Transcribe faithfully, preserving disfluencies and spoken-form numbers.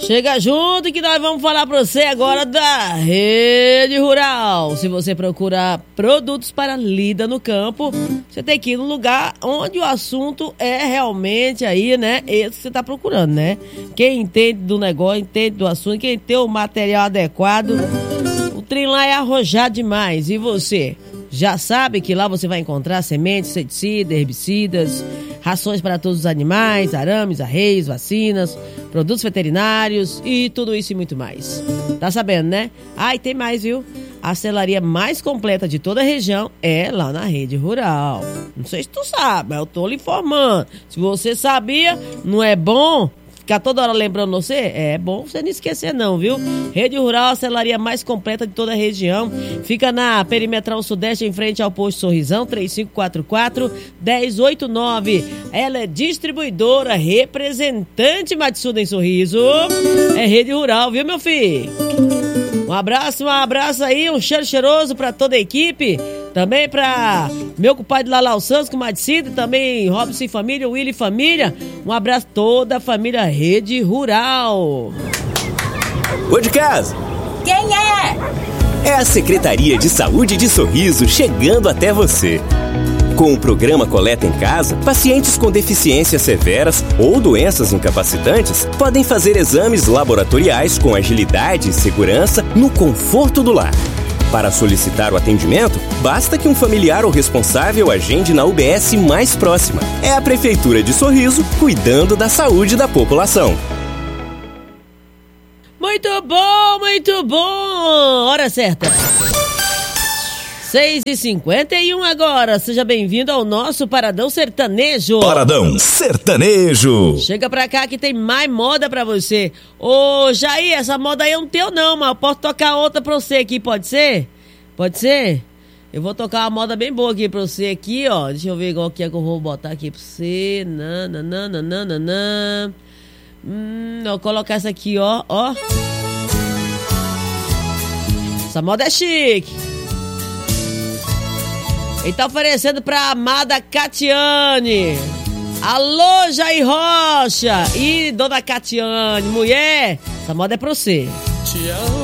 Chega junto que nós vamos falar pra você agora da Rede Rural. Se você procura produtos para lida no campo, você tem que ir no lugar onde o assunto é realmente aí, né? Esse que você tá procurando, né? Quem entende do negócio, entende do assunto, quem tem o material adequado, o trem lá é arrojado demais. E você já sabe que lá você vai encontrar sementes, inseticidas, herbicidas, rações para todos os animais, arames, arreios, vacinas, produtos veterinários e tudo isso e muito mais. Tá sabendo, né? Ah, e tem mais, viu? A selaria mais completa de toda a região é lá na Rede Rural. Não sei se tu sabe, mas eu tô lhe informando. Se você sabia, não é bom ficar toda hora lembrando você? É bom você não esquecer não, viu? Rede Rural, a selaria mais completa de toda a região. Fica na Perimetral Sudeste, em frente ao posto Sorrisão, três cinco quatro quatro, um zero oito nove. Ela é distribuidora, representante Matsuda em Sorriso. É Rede Rural, viu, meu filho? Um abraço, um abraço aí, um cheiro cheiroso pra toda a equipe. Também pra meu compadre Lalau Santos, com Madicida, também Robson e família, Willy e família. Um abraço a toda a família Rede Rural. Ô de casa! Quem é? É a Secretaria de Saúde de Sorriso chegando até você. Com o programa Coleta em Casa, pacientes com deficiências severas ou doenças incapacitantes podem fazer exames laboratoriais com agilidade e segurança no conforto do lar. Para solicitar o atendimento, basta que um familiar ou responsável agende na U B S mais próxima. É a Prefeitura de Sorriso cuidando da saúde da população. Muito bom, muito bom! Hora certa. seis e cinquenta e um agora. Seja bem-vindo ao nosso Paradão Sertanejo. Paradão Sertanejo. Chega pra cá que tem mais moda pra você. Ô, Jair, essa moda aí é um teu não, mas eu posso tocar outra pra você aqui, pode ser? Pode ser? Eu vou tocar uma moda bem boa aqui pra você aqui, ó. Deixa eu ver qual que é que eu vou botar aqui pra você. Nananana. Hum, eu vou colocar essa aqui, ó, ó. Essa moda é chique. Ele tá oferecendo pra amada Catiane. Alô, Jair Rocha. E dona Catiane, mulher, essa moda é pra você. Te amo.